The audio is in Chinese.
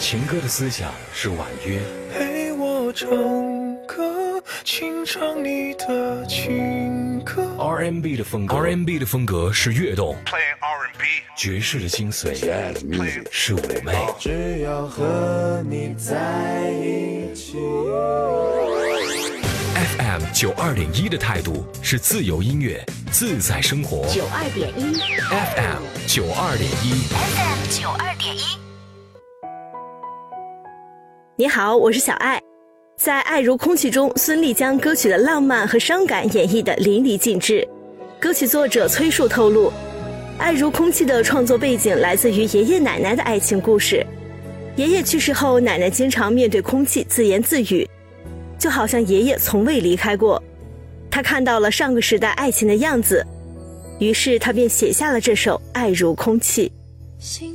情歌的思想是婉约， 陪我唱歌，清唱你的情歌。 R&B 的风格是跃动，爵士的精髓是妩媚。 只要和你在一起。 FM 92.1的态度是自由音乐，自在生活。 92.1 FM 92.1 FM 92.1。你好，我是小爱。在《爱如空气》中，孙俪将歌曲的浪漫和伤感演绎得淋漓尽致。歌曲作者崔恕透露，《爱如空气》的创作背景来自于爷爷奶奶的爱情故事。爷爷去世后，奶奶经常面对空气自言自语，就好像爷爷从未离开过。他看到了上个时代爱情的样子，于是他便写下了这首《爱如空气》。